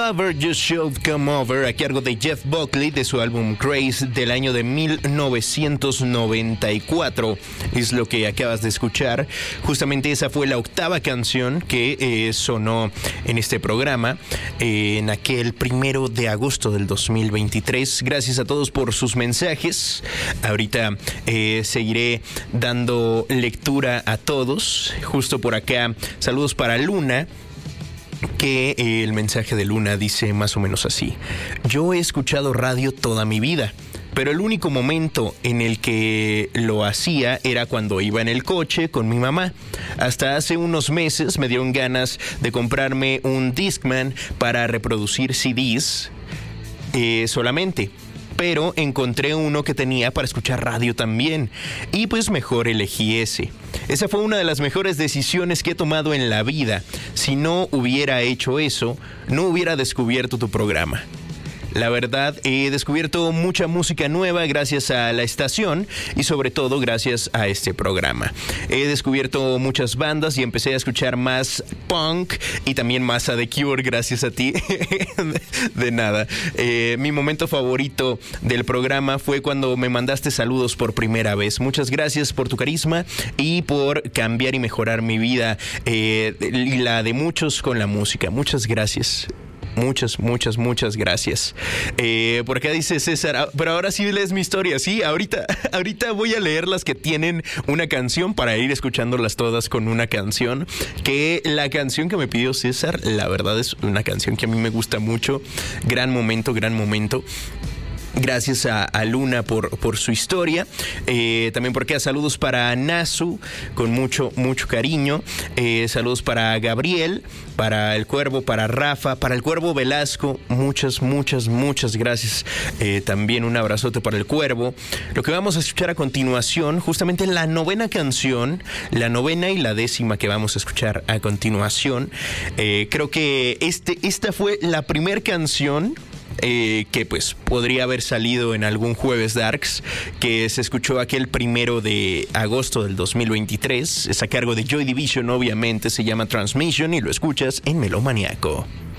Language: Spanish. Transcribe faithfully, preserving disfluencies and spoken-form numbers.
Lover You Should Come Over, a cargo de Jeff Buckley, de su álbum Grace del año de mil novecientos noventa y cuatro. Es lo que acabas de escuchar. Justamente esa fue la octava canción que eh, sonó en este programa eh, en aquel primero de agosto del dos mil veintitrés. Gracias a todos por sus mensajes. Ahorita eh, seguiré dando lectura a todos. Justo por acá, saludos para Luna, que eh, el mensaje de Luna dice más o menos así: yo he escuchado radio toda mi vida, pero el único momento en el que lo hacía era cuando iba en el coche con mi mamá. Hasta hace unos meses me dieron ganas de comprarme un Discman para reproducir C Ds eh, solamente, pero encontré uno que tenía para escuchar radio también, y pues mejor elegí ese. Esa fue una de las mejores decisiones que he tomado en la vida. Si no hubiera hecho eso, no hubiera descubierto tu programa. La verdad, he descubierto mucha música nueva gracias a la estación y sobre todo gracias a este programa. He descubierto muchas bandas y empecé a escuchar más punk y también más a The Cure gracias a ti. De nada. Eh, mi momento favorito del programa fue cuando me mandaste saludos por primera vez. Muchas gracias por tu carisma y por cambiar y mejorar mi vida eh, y la de muchos con la música. Muchas gracias. Muchas, muchas, muchas gracias. Eh, por acá dice César, pero ahora sí lees mi historia. Sí, ahorita, ahorita voy a leer las que tienen una canción para ir escuchándolas todas con una canción. Que la canción que me pidió César, la verdad es una canción que a mí me gusta mucho. Gran momento, gran momento. Gracias a, a Luna por, por su historia. Eh, también por acá saludos para Nasu, con mucho, mucho cariño. Eh, saludos para Gabriel, para el Cuervo, para Rafa, para el Cuervo Velasco. Muchas, muchas, muchas gracias. Eh, también un abrazote para el Cuervo. Lo que vamos a escuchar a continuación, justamente la novena canción, la novena y la décima que vamos a escuchar a continuación. Eh, creo que este, esta fue la primera canción Eh, que pues podría haber salido en algún Jueves Darks, que se escuchó aquel primero de agosto del dos mil veintitrés. Es a cargo de Joy Division, obviamente, se llama Transmission y lo escuchas en Melomaniaco.